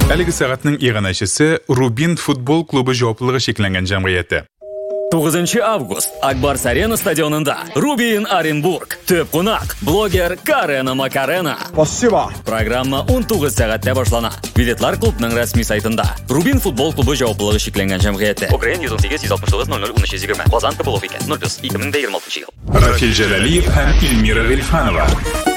Әлігі сағатның иғанашысы Рубин футбол клубы жауаплылығы шекленген жамғияты. 9 август Акбарс Арена стадионында Рубин Оренбург. Төп қонақ блогер Карена Макарена. Спасибо. Программа 19 сағатта башлана. Билетлар клубның рәсми сайтында. Рубин футбол клубы жауаплылығы шекленген жамғияты. Украин 118-169-00-1320. Лазан Кабулов екен. 0+2026 жыл. Рафиль Жалалиев һәм Эльмира Гыйльфанова.